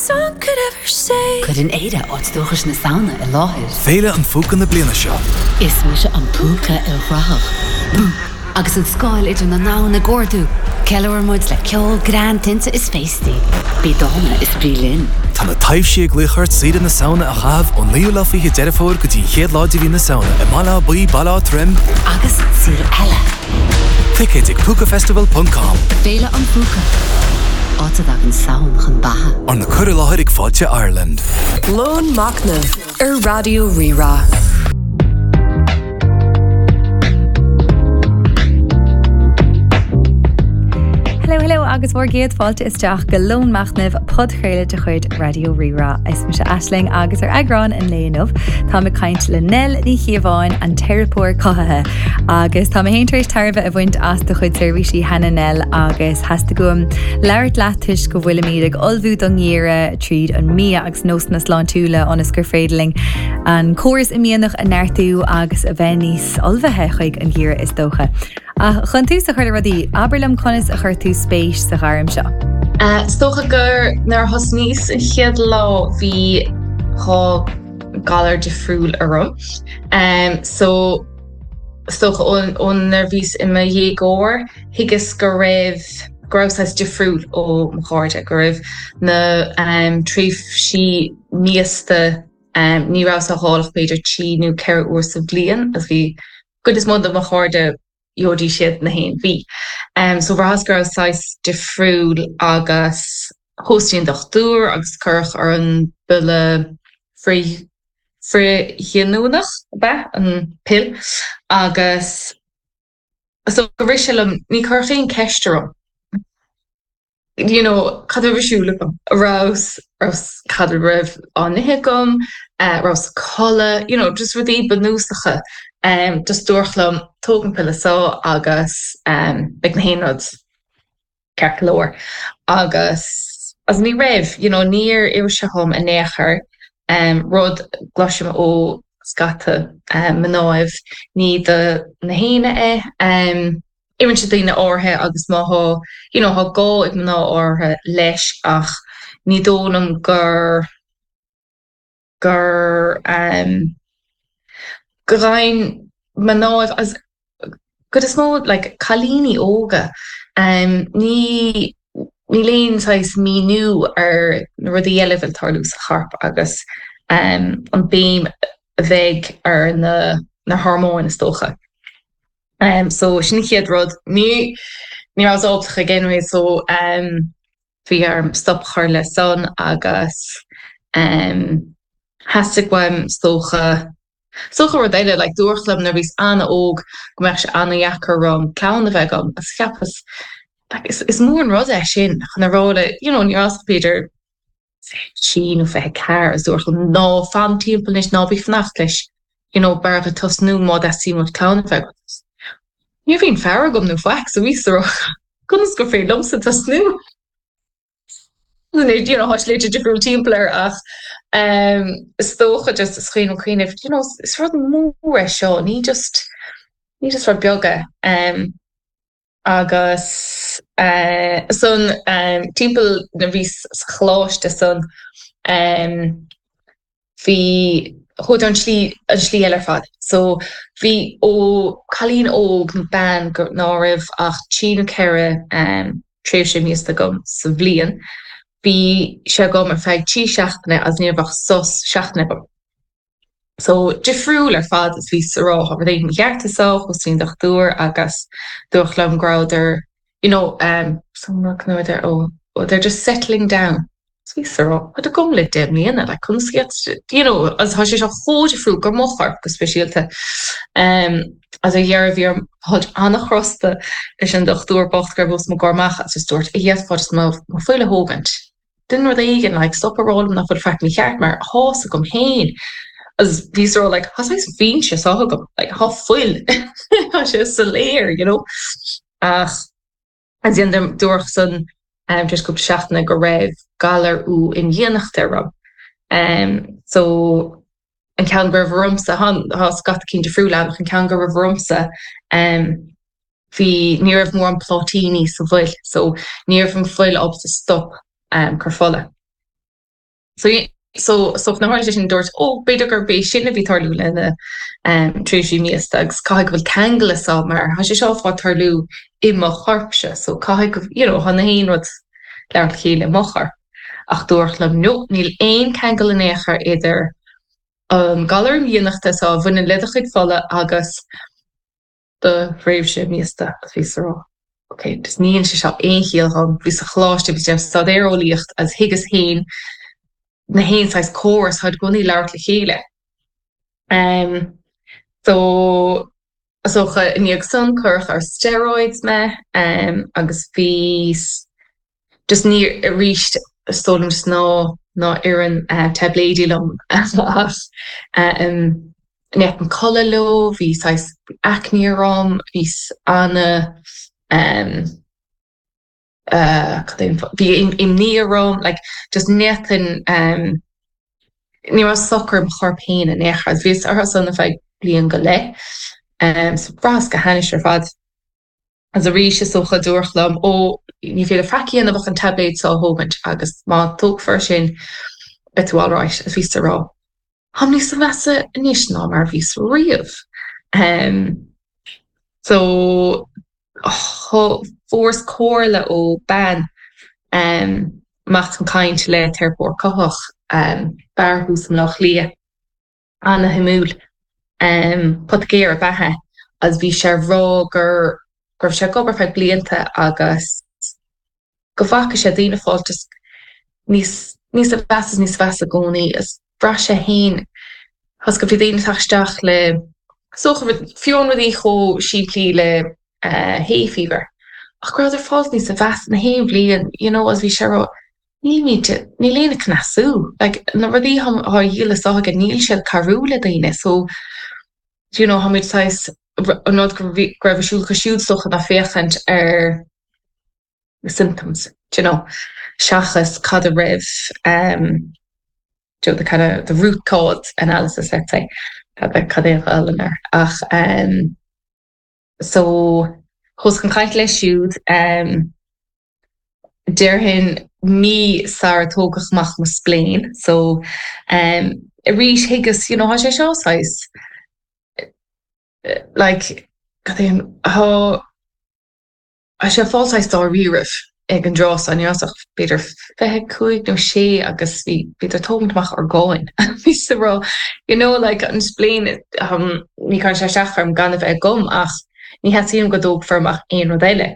song could ever say. Could an éire áitdóchas na saona I láthir. Féile an fúca na bliana seo. Is mu se an púca I rathach. Bú, agus an scáil idir na ná na gcordú. Ceilehar muid le ceol gran tinta is féistí. Bí dána is brílinn. Tá na taobh sí ag luchart siad na saona a chahabh ó níú lafaí deirefóir go dtí chéad láidir hí na saona I mala buí bala trim. Agus sir eile. Ticket ag púcafestival.com. Féile an púca. Áta dag an saon chun batha. An na cur láthir ag fáilte Ireland. Lone Machnamh, Radio Rira. Hello, agus bhór géad fáilte isteach go Lone Machnamh podchéile de chuid Radio Rira. Is mu se Aisling agus ar agrán in léanamh. Tá me caint le nel ní chiamháin an teiripóir cothathe. Agus tá héintaréis tarbh a bhaint as de chuid servisi hena nel agus hasta gom leirt leatis go bhfuil míad ag olbhú don gníire tríd an mia agus nós na sláintúla an isgur féideling. An córas I mianach a neirtú agus a bhenís olbhethe chuig an gníire is dócha. Chun tú sa chuir radí Aberlam conas a chuir tú spéis sa gharm seo. Stocha gur nar hos níos in chiad lá bhí há galar de friúil arum. So stocha ón nervís I ma dhégóir higus go raibh grosas de friúil ó mchárte go raibh na tríomh sí níosta ní rás a hálach beidir tí nó ceir uair sa bliain as bhí good is mód a mchárte Jodí siad na hain bhí. So bhras gur sais de friúil agus hóstíon dochtúr agus curch ar an bille frí hianúnach be an pil agus so go risilum ní curchéin ceistem. You know, cadw bhisiúlacham rás cadw raibh an nihigum, rás colla, you know, just rudí banúsacha. Just dúrchlam tógan pile só agus ag na héanad cearclóir agus as ní raibh, you know, níor iwise hom a néachar rud gloisiim ó scata manáibh ní de na héine Iman si dtíine áthe agus má you know, ha gá ag maná áthe leis ach ní dónam gur Grain manáibh as good is mód like chalíní óga ní léon sais míú ar rudí eilehil tarlús charp agus an béim a bheith ar na hormóin is tócha. So sin chiad rud ní as optacha genwé so bhí ar stop chuir le son agus hastig weim stócha Socha rud éile like dúrchlam nar bhís anna óg go meach se anna dhheachar rom clán a bheith gom as ceapas like is mór an rud é sin chun arála you know ní as Peter sin ó bheith ceir as dúrchlam ná fan timppla is ná bhí fnacht leis you know bar a tosnú mód a sí mod clán a bheith ní bhín fear gom nó faic so ví gunas go fé lomsa tosnú you know hos léidir difriúil timpplair ach stocha just is chuoin chuoineh you know is rud mór seo ní just ra beaga agus son timppel na bhís chláiste son hí chud an slí eile fad so hí ó chalín óg na ban go ná raibh ach tíú ceire tréimh sé míosta gom sa bbliain Bhí se go mar feig tí seachtaine as níorbach sos seachtaine gom. So difriúil ar fad is ví sará ha bhd éon gheartasá chusín dochtúr agus dúchlam gráidir you know they're just settling down. Is ví sará a gom le dem líana le chun you know as ha sé se chódifriú gur mochar go speisialta as a dhearh bhí hod annach chrosta leis an dochtúr bocht gur bus mo gormach as is dúirt a dhéad fod má fuile hógant. Din rud éigen like stop a roll na fud freic ní cheart mar hása gom héin as vís are like has is vín se sá gom like ha fuil ha sé sa léir you know ach as in dem dúrch san just go seachna go raibh galar ú in dhéanacht ram so an cean go bhrumsa ha scat cinn de friúla an cean go bhrumsa hí ní raibh mór an plotíní sa bhfuil so ní raibh an fuil op sa stop Carfola. so na háir sin dúirt beidir gur bé sinna bhí tarlú lena trísí míasta agus cai go bhfuil cangla á mar ha sé seo fá tarlú i mo chorpse, so cai go hanna héon rud leir chéile mochar ach dúirlam nó níl éon cangla in éair idir galar míonachta á bhuina ledachuid fola agus de réimhse míasta a fírá. Ok, dus níon se seo éonhéal an bhí a chláiste bhí stadéolíocht as higus héin na héanáis córas had gonaí leir le chéile. So níag sun chuch ar steroids me agus vís just ní ríist stolum sná ná an tablédilum net an cholaló vís acnerom vís anna im nírom like just netin ní soccer chorpain an echas vís ar son na fe blian go le so bras go hanis fad as a ríise socha dúchlam ní fé a fraki an bach an tablet á hogant agus má tóg fer sin betualráis a ví rá. Hamní sa vese níos ná mar vís riamh. So fós cóirle ó ban macht an kaint le terpór coch barhús am lech lia anna himúl pot géir a bethe as bhí sé rá gur sé gobar fe blianta agus go bhacha sé dtíine fáiltas níos a bheas níos bheas a gcónaí is bra sé hain has go bhí dtíine taisteach le socha fionnadí cho síplí le hay fever. Ach gur fáil níos a bheas na hain blian, as bhí sé rá ní léna knasú, like na rudí ha dhéile á gan níl sé carúla daine, so ha mid sais an nod grefisiúil cosisiúd socha na féchant ar symptoms, seachas cad a rih the kind of the root cause analysis, let's say, cad ach so hos kan kait le siúd derhin mi sar tógachmach ma splein, so rís higus ha sé seáis like how a sé fááis dá ririh ag an dros an ach beidir fethe cuaig nó sé agus beidir tógantach ar gáin ví rá like an splein ní kann sé seacharm gan bheith gom ach ní het síim godóg firmach ein rodéile.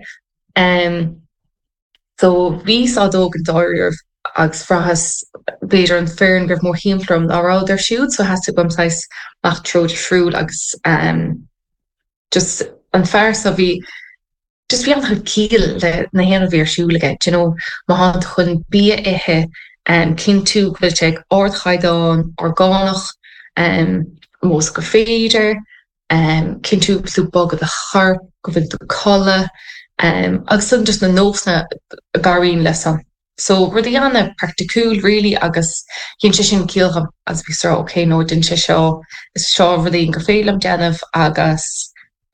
So vís á dóg an dáir agus frahas beidir an fearn gribh mór himflum árá der siúd, so has gom sais mach tro de friúil agus just an fear so bhí just bhí an cíl le na héanana bhíar siúlaige, má han chun bí ithe cin tú bhfuilte ordchaidán orgánach mós go féidir cin tú sú bogad a charp go bhfuil do colla agus sun just na nósna garín lesan. So rudí anna practicúil really agus cin sé sin cíalcha as bhí srá okay nó din sé seo is seo rudí go félam déanamh agus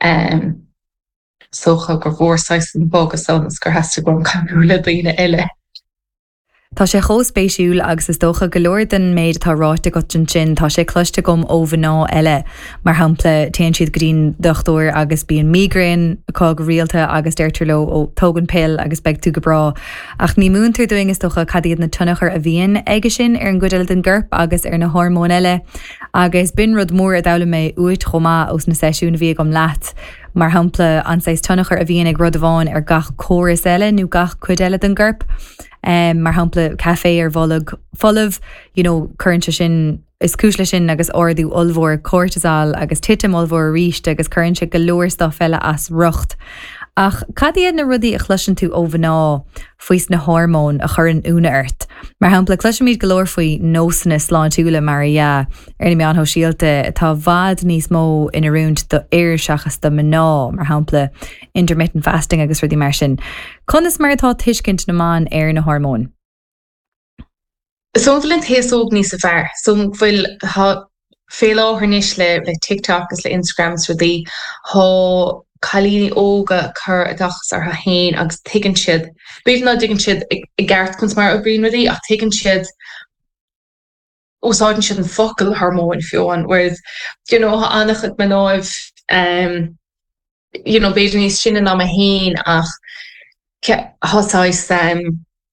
socha gur bhórsáis an bogus sonas gur heasta go an camúla daoine eile. Tá sé chóspéisiúil agus is dócha golóir den méid tá ráite go sin tá sé cloiste gom óbhaná eile mar hampla téan siad grín dochtúir agus bíon migraine có go rialta agus deirtarló ó tógan pil agus beag tú go brá ach ní múntar doing is dócha cadíad na tunnachar a bhíon aige sin ar an godail den ggurp agus ar na hormón eile agus bin rud mór a dala mé uit chomá os na seisiún bhí gom leat mar hampla anáis tunnachar a bhíon ag rud amháin ar gach choras eile nó gach cuid eile den ggurp. Mar hampla café ar bholag folamh, currente sin is cúsla sin agus ordú olmhór cortisol agus titim olmhór ríist agus currente go leor stuff eile as rucht. Ach cadíad na rudí a chluisin tú óbhaná faois na hormón a chur an úna airt. Mar hampla cluisin míad golóir faoi nósanna sláintúla mar ar na meán ho síalta tá bhad níos mó ina rúnt do éir seachas do mná mar hampla intermittent fasting agus rudí mar sin. Conas mar atá tuiscint na man ar na hormón? So bhfuil héasóg níos a bhar, so bhfuil fé láthirnis le TikTok agus le Instagram rudí há chalíní óga chur a dachas ar hain agus tuigeann siad. Beidir ná tuigeann siad i gceart chun mar a bhríon rudí ach tuigeann siad úsáidn siad an focail hormón fiúin, whereas, you know, ha annachad man áibh, you know, beidir níos sinna ná a hain ach hasáis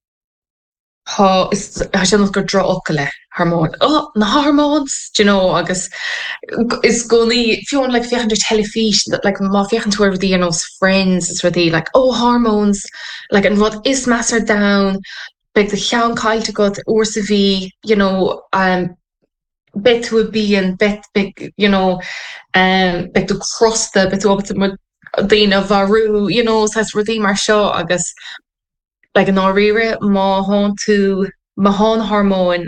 ha sin gur dro okale hormón. Oh, na hormones, you know, agus is goni fion like fiach under telefish that like ma fiach to every you know friends is really like oh hormones like and what is master down big the chown kail to go orsa v you know bit would be and bit big you know bit to cross the bit op dina varu you know says redeem mar show agus like an orire ma hon to ma hon hormone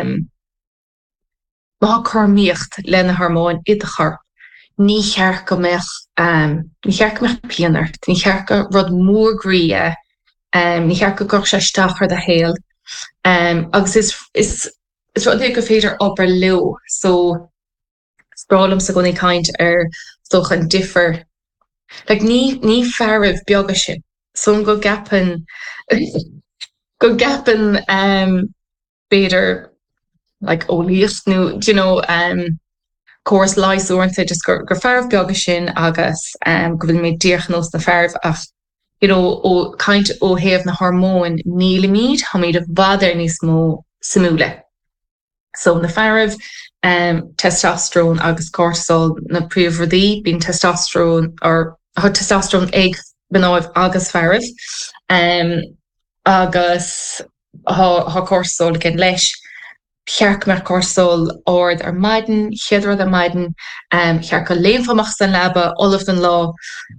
ma karmiecht lenne hormoon idechar ní chear go mech ní chear mech pianart ní chear go rod moor grie ní chear go goch se stachar de heel agus is wat go féidir op lew so spralum sa goni kaint stoch an differ like ní ferrih bioga sin so go gapen beter like oliest nu you know course lies orint just gur ferf bioga sin agus go me diachnos na ferf ach you know o kind o hef na hormoon nílimid ha mé de vader ní smó simule so na ferf testosterone agus cortisol na priverdí bin testosterone or testosterone ag benáibh agus ferf agus ha cortisol gin leis chearc mar cortisol ord maiden chiadrod maiden chearc go leonfamach san leba all of den law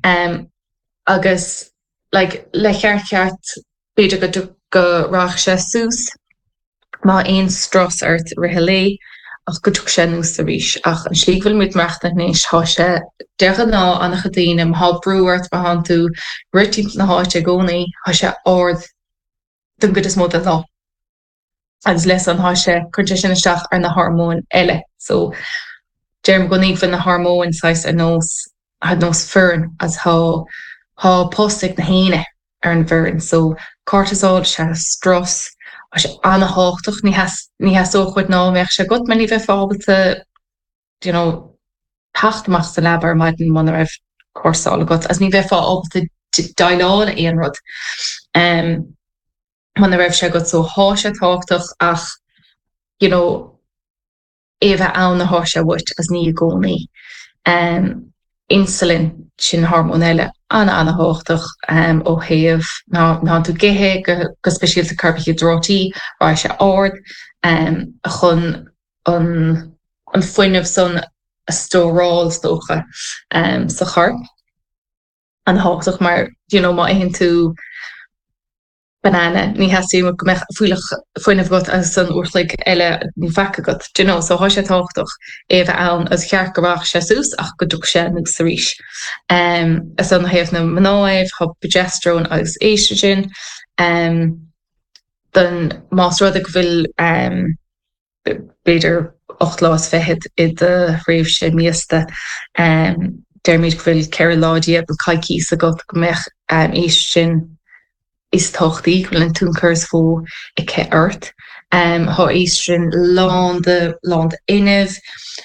agus like le cheart beidir go rach se sús má ein stras art rihelé ach go tuach sé nús a ríis ach an slíhfuil mit machta níos há sé decha ná an chadíine há breúart ba han tú rití na háte gcónaí há sé ord den go is mód lá agus les an há sé chuirte sin isteach ar na hormón eile so derm goníh fan na hormón sais a nós had nós fern as há postig na héine ar an bhrin so cortisol se stras as anna háchtach ní has ó chud ná meach se got man ní bheith fábalte you know tachtach sa lebar maidin man raibh cortisol got as ní bheith fábalte dailála éon rud man raibh se got so há se táchtach ach you know éve an na há se wit as ní gcónaí insulin sin hormonelle anna háchtach ó héamh ná tú gethe go speisialte carbohydrate ra se ord a chun an foiinemh son a stórál stocha sa char an háchtach mar you know má hen tú banana ní hasí go me foiinemh got as san oorlik eile ní faca got you know so há sé táchtach éve an as chear goach se sús ach go dúch sé nu sa ríis as an héh na mnáibh ha progesterone agus estrogen den más rud go bhfuil beidir 8 lás fehead i de réimh sé míasta dermid go bhfuil ceirláidí bu caiicí sa got go mech estrogen is tochttaí go an túncurs fó i ce ort há estrogen lánda inmh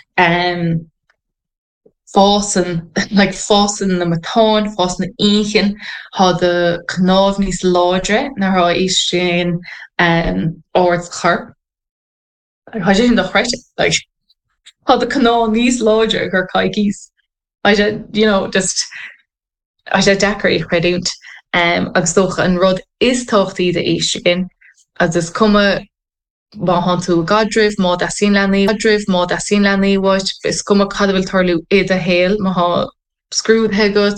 fásan na matáin fás na inchin há de knáb níos ládre na há estrogen ord charp há sé sin do chreite há de kná níos ládre gur caicís you know just sé decorí chuúnt agus dócha an rud is táchttaí de estrogen as is komme má han tú gadrih má a sin lenaí wat is komme cadhfuil tarlú iad a héal má ha scrúd hegot